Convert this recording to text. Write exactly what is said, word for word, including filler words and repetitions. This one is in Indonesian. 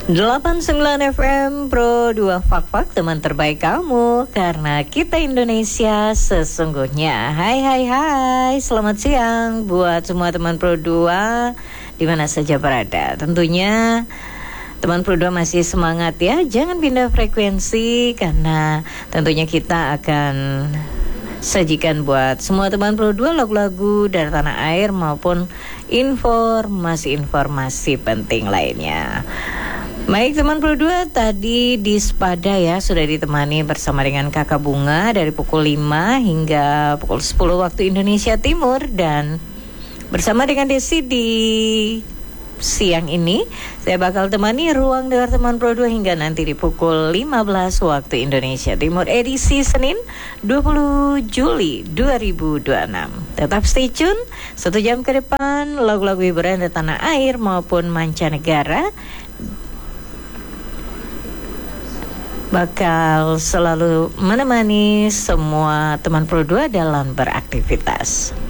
delapan puluh sembilan F M Pro dua Fak-Fak, teman terbaik kamu, karena kita Indonesia sesungguhnya. Hai hai hai, selamat siang buat semua teman Pro dua di mana saja berada. Tentunya teman Pro dua masih semangat ya, jangan pindah frekuensi karena tentunya kita akan sajikan buat semua teman Pro dua lagu-lagu dari tanah air maupun informasi-informasi penting lainnya. Baik teman Pro dua, tadi di Spada ya sudah ditemani bersama dengan Kakak Bunga dari pukul lima hingga pukul sepuluh waktu Indonesia Timur, dan bersama dengan Desi di siang ini saya bakal temani ruang dengar teman Pro dua hingga nanti di pukul lima belas waktu Indonesia Timur, edisi Senin dua puluh Juli dua ribu dua puluh enam. Tetap stay tune, satu jam ke depan lagu-lagu hiburan dari tanah air maupun mancanegara bakal selalu menemani semua teman Pro dua dalam beraktivitas.